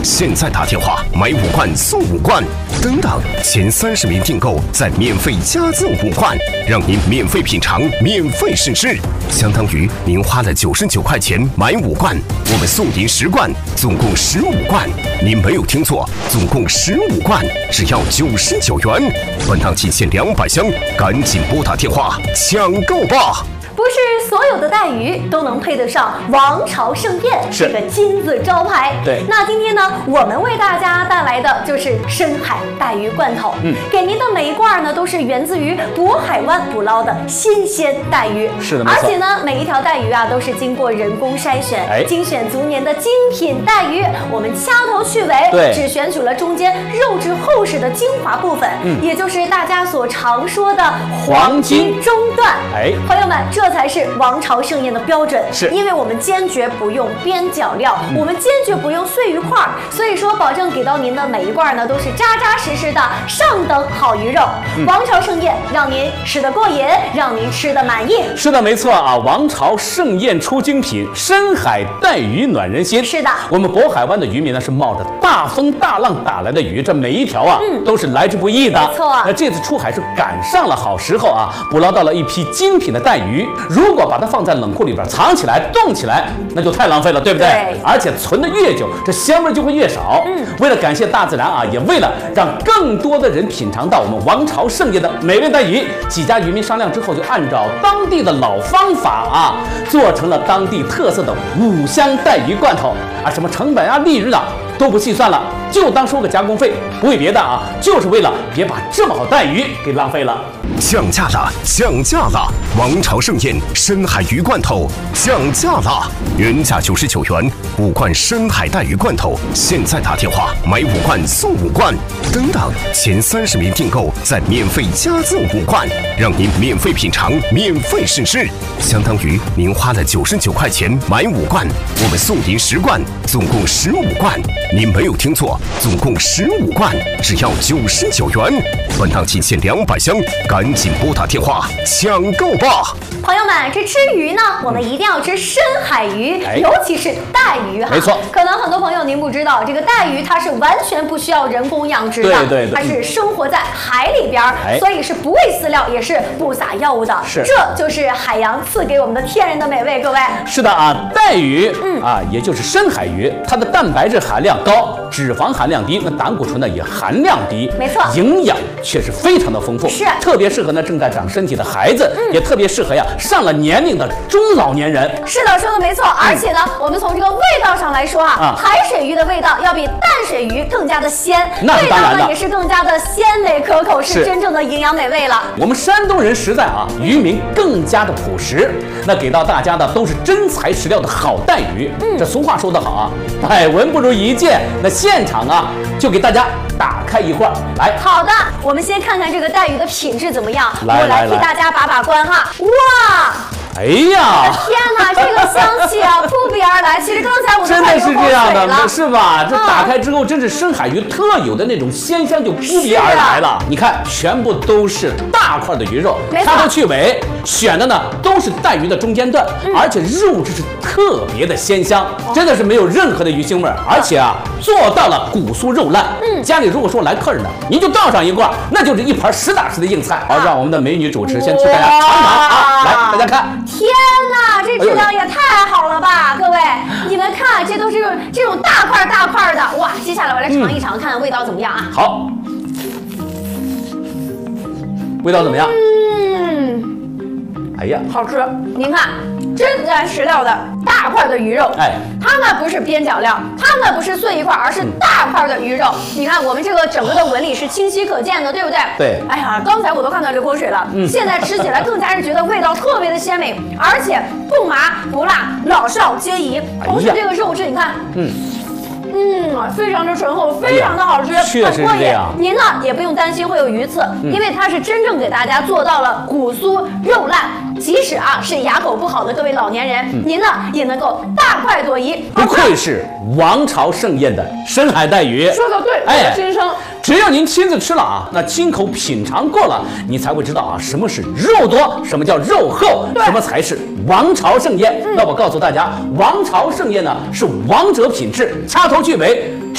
现在打电话买5罐送5罐，等等，前30名订购再免费加赠5罐，让您免费品尝、免费试吃，相当于您花了99块钱买5罐，我们送您10罐，总共15罐。您没有听错，总共15罐，只要99元。本档仅限200箱，赶紧拨打电话抢购吧！ 不是所有的带鱼都能配得上王朝盛宴这个金字招牌。 对， 那今天呢，我们为大家带来的就是深海带鱼罐头。给您的每一罐呢，都是源自于渤海湾捕捞的新鲜带鱼。 是的， 而且呢，每一条带鱼啊，都是经过人工筛选，精选足年的精品带鱼。我们掐头去尾，只选取了中间肉质厚实的精华部分，也就是大家所常说的黄金中段。朋友们，这才是王朝盛宴的标准，因为我们坚决不用边角料，我们坚决不用碎鱼块，所以说保证给到您的每一罐呢都是扎扎实实的上等好鱼肉。王朝盛宴让您吃得过瘾，让您吃得满意。 是的，没错啊，王朝盛宴出精品，深海带鱼暖人心。 是的， 我们渤海湾的渔民呢是冒着大风大浪打来的鱼，这每一条啊都是来之不易的。 没错， 那这次出海是赶上了好时候啊，捕捞到了一批精品的带鱼。如果把它放在冷库里边藏起来、冻起来，那就太浪费了，对不对？而且存得越久，这香味就会越少。为了感谢大自然啊，也为了让更多的人品尝到我们王朝盛宴的美味带鱼，几家渔民商量之后，就按照当地的老方法啊，做成了当地特色的5香带鱼罐头啊，什么成本啊、利润啊都不细算了，就当收个加工费，不为别的啊，就是为了别把这么好带鱼给浪费了。 降价了，降价了！王朝盛宴深海鱼罐头降价了，原价99元，5罐深海带鱼罐头，现在打电话买5罐送5罐，等等，前30名订购再免费加赠5罐，让您免费品尝、免费试吃，相当于您花了99块钱买5罐，我们送您10罐，总共15罐。您没有听错，总共15罐，只要99元。本档仅限200箱，赶紧拨打电话抢购吧！ 朋友们，这吃鱼呢，我们一定要吃深海鱼，尤其是带鱼哈。 没错， 可能很多朋友您不知道，这个带鱼它是完全不需要人工养殖的，它是生活在海里边，所以是不喂饲料，也是不撒药物的。这就是海洋赐给我们的天然的美味。各位， 是的啊，带鱼也就是深海鱼，它的蛋白质含量高，脂肪含量低，那胆固醇呢也含量低， 没错， 营养却是非常的丰富，特别适合呢正在长身体的孩子，也特别适合呀上了年龄的中老年人。 是的，说的没错。而且呢，我们从这个味道上来说啊，海水鱼的味道要比淡水鱼更加的鲜，味道呢也是更加的鲜美可口，是真正的营养美味了。 我们山东人实在啊，渔民更加的朴实，那给到大家的都是真材实料的好带鱼。这俗话说得好啊，百闻不如一见。那现场啊，就给大家打开一罐来。 好的，我们先看看这个带鱼的品质怎么样，我来替大家把把关哈。哇！ 哎呀！ 天哪，这个香气啊，扑鼻而来。其实刚才我真的是这样的，是吧？这打开之后，真是深海鱼特有的那种鲜香就扑鼻而来了。你看，全部都是大块的鱼肉，掐头去尾，选的呢都是带鱼的中间段，而且肉质是特别的鲜香，真的是没有任何的鱼腥味，而且啊做到了骨酥肉烂。家里如果说来客人呢，您就倒上一罐，那就是一盘实打实的硬菜。好，让我们的美女主持先替大家尝尝啊，来，大家看。 天哪，这质量也太好了吧！各位，你们看，这都是这种大块大块的，哇！接下来我来尝一尝，看看味道怎么样啊？ 好，味道怎么样？哎呀， 好吃！您看，真材实料的大块的鱼肉，它呢不是边角料，它呢不是碎一块，而是大块的鱼肉。你看我们这个整个的纹理是清晰可见的，对不对？ 对。 哎呀，刚才我都看到流口水了。现在吃起来更加是觉得味道特别的鲜美，而且不麻不辣，老少皆宜。同时这个肉质，你看，非常的醇厚，非常的好吃， 确实是这样。 您呢也不用担心会有鱼刺，因为它是真正给大家做到了骨酥肉烂。即使啊是牙口不好的各位老年人，您呢也能够大快朵颐。 不愧是王朝盛宴的深海带鱼， 说的对，我的心声。 只要您亲自吃了啊，那亲口品尝过了，你才会知道啊什么是肉多，什么叫肉厚，什么才是王朝盛宴。那我告诉大家，王朝盛宴呢是王者品质，掐头去尾。